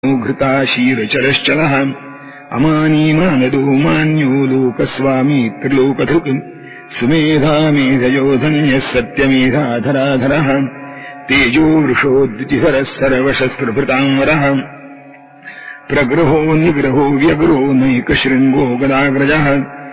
घृता शीरचरश्चलः अमानी मानदो मान्यो लोकस्वामी त्रिलोकधृक् सुमेधा मेधयो धन्यः सत्यमेधाधराधरः तेजो वृषो द्युतिधरः सर्वशस्त्रभृतांवरः प्रग्रहो निग्रहो व्यग्रो नैकशृङ्गो गदाग्रजः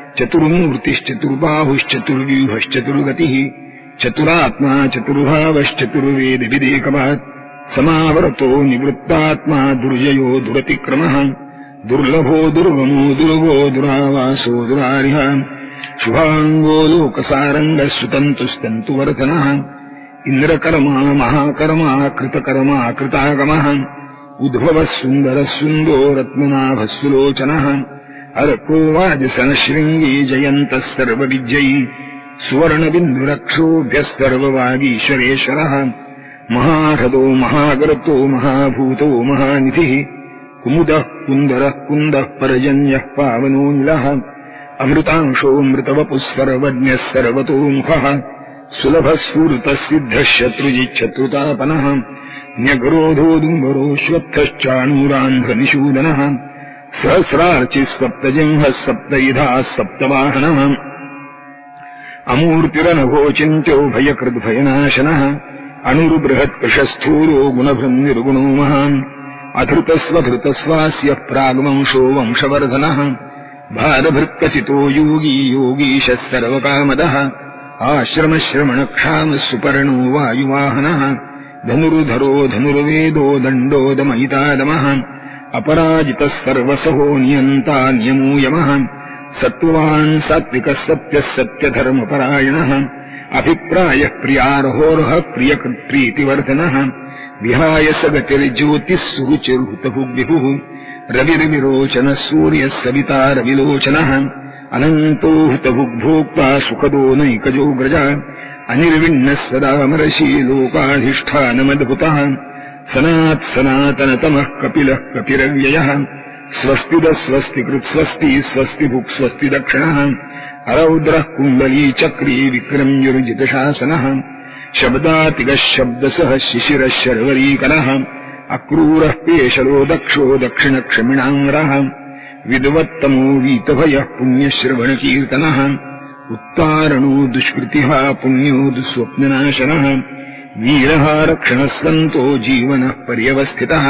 चतुर्मूर्तिश्चतुर्बाहुश्चतुर्व्यूहश्चतुर्गतिः चतुरात्मा चतुर्भावश्चतुर्वेदविदेकवात् समावर्तो निवृत्तात्मा दुर्जयो दुरतिक्रमः दुर्लभो दुर्गमो दुर्गो दुरावासो दुरारिः शुभांगो लोकसारंगः सुतन्तुस्तन्तुवर्धनः इंद्रकर्मा महाकर्मा कृतकर्मा कृतागमः उद्भवः सुन्दरः सुन्दो रत्ननाभः सुलोचनः अर्को वाजसनशृङ्गी जयन्तः सर्वविजयी सुवर्णबिन्दुरक्षोभ्यः सर्ववागीश्वरेश्वरः महाह्रदो महागर्तो महाभूतो महानिधिः कुमुदः कुन्दरः कुन्दः परजन्यः पावनोऽनिलः अमृतांशोऽमृतवपुः सर्वज्ञः सर्वतोमुखः सुलभः स्फूर्तः सिद्धः शत्रुजिच्छत्रुतापनः न्यग्रोधोदुम्बरोऽश्वत्थश्चाणूरान्ध्रनिषूदनः सहस्रार्चिः सप्तजिह्वः सप्तयुधाः सप्तवाहनः अमूर्तिरनघोचिन्त्यो भयकृद्भयनाशनः अणुर्बृहत्कृशस्थूलो गुणभृन्निर्गुणो महान् अधृतस्वधृतस्वास्य प्राग्वंशो वंशवर्धनः भारभृत्कथितो योगी योगीशः सर्वकामदः आश्रमश्रमणक्षामः सुपर्णो वायुवाहनः धनुर्धरो धनुर्वेदो दण्डो दमयितादमः अपराजितः सर्वसहो नियन्ता नियमो यमः सत्त्वान् सात्विकः सत्यः सत्यधर्मपरायणः अभिप्रायः प्रियार्होर्हः प्रियकृत्प्रीतिवर्धनः विहाय सगतिर्ज्योतिः सुरुचिर्हुतभुग्विभुः रविर्विरोचनः सूर्यः सविता रविलोचनः अनन्तो हुतभुग्भोक्ता सुखदो नैकजोग्रजा अनिर्विण्णः सदामरशी लोकाधिष्ठानमद्भुतः सनात्सनातनतमः कपिलः कपिरव्ययः स्वस्तिदः स्वस्तिकृत् स्वस्ति स्वस्तिभुक् स्वस्ति दक्षिणः अरौद्रः कुण्डली चक्री विक्रम्युर्जितशासनः शब्दातिगः शब्दसः शिशिरः शर्वरीकरः अक्रूरः पेशलो दक्षो दक्षिणक्षमिणाङ्गरः विद्वत्तमो वीतभयः पुण्यश्रवणकीर्तनः उत्तारणो दुष्कृतिः पुण्यो दुःस्वप्ननाशनः वीरः रक्षणः सन्तो जीवनः पर्यवस्थितः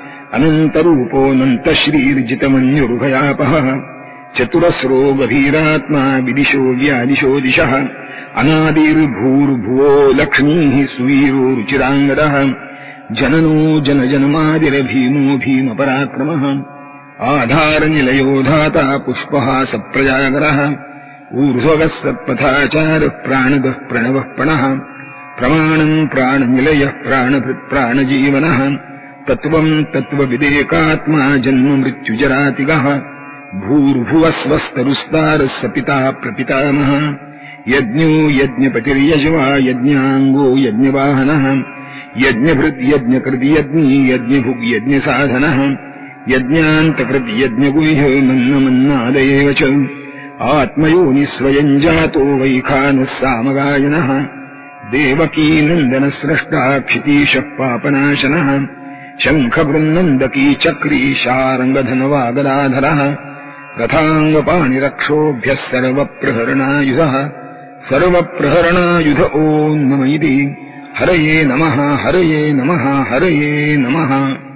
अनन्तरूपोऽनन्तश्रीर्जितमन्युर्भयापहः चतुरस्रो गभीरात्मा विदिशो व्यादिशो दिशः अनादिर्भूर्भुवो लक्ष्मीः सुवीरो रुचिराङ्गदः जननो जनजन्मादिर्भीमो भीमपराक्रमः आधारनिलयो धाता पुष्पः सप्रजागरः ऊर्ध्वगः सत्पथाचारः प्राणदः प्रणवः प्रणः प्रमाणम् प्राणनिलयः प्राणभृत् प्राणजीवनः तत्त्वम् तत्त्वविदेकात्मा जन्ममृत्युजरातिगः भूर्भुवस्वस्तरुस्तारः सपिता प्रपितामहः यज्ञो यज्ञपतिर्यज्वा यज्ञाङ्गो यज्ञवाहनः यज्ञभृद्यज्ञकृद्यज्ञी यज्ञभुग्यज्ञसाधनः यज्ञान्तकृद्यज्ञगुह्यो मन्नमन्नादयेव च आत्मयोनिस्वयम् जातो वैखानः सामगायनः देवकी नन्दनस्रष्टा क्षितीशः पापनाशनः शङ्खबृन्नन्दकी चक्री शार्ङ्गधनवागदाधरः रथाङ्गपाणिरक्षोभ्यः सर्वप्रहरणायुधः सर्वप्रहरणायुध ॐ नम इति हरये नमः हरये नमः हरये नमः।